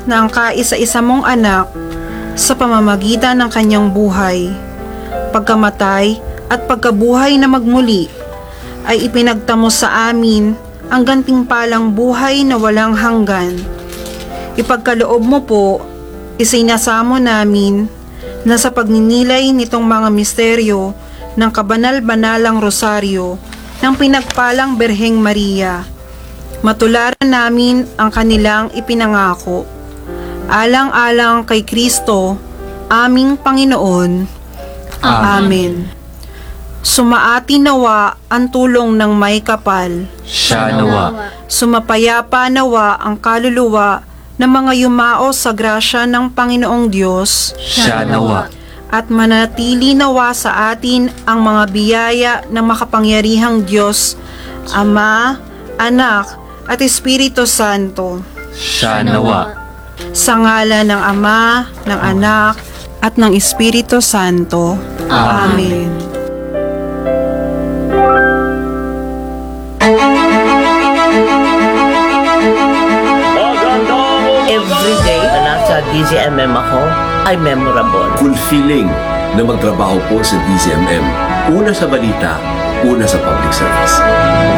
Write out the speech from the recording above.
na ang kaisa-isa mong anak sa pamamagitan ng kanyang buhay, pagkamatay at pagkabuhay na magmuli ay ipinagtamo sa amin ang gantimpalang buhay na walang hanggan. Ipagkaloob mo po, isinasamo namin na sa pagninilay nitong mga misteryo ng kabanal-banalang rosaryo ng pinagpalang Berheng Maria, matularan namin ang kanilang ipinangako. Alang-alang kay Kristo, aming Panginoon. Amen. Sumaati nawa ang tulong ng may kapal. Siya nawa. Sumapayapa nawa ang kaluluwa ng mga yumao sa grasya ng Panginoong Diyos. Siya nawa. At manatili nawa sa atin ang mga biyaya ng makapangyarihang Diyos, Ama, Anak, at Espiritu Santo. Siya nawa. Sa ngalan ng Ama, ng Anak, at ng Espiritu Santo. Amen. Every day na nasa DZMM ako ay memorable. Fulfilling na magtrabaho po sa DZMM. Una sa balita, una sa public service.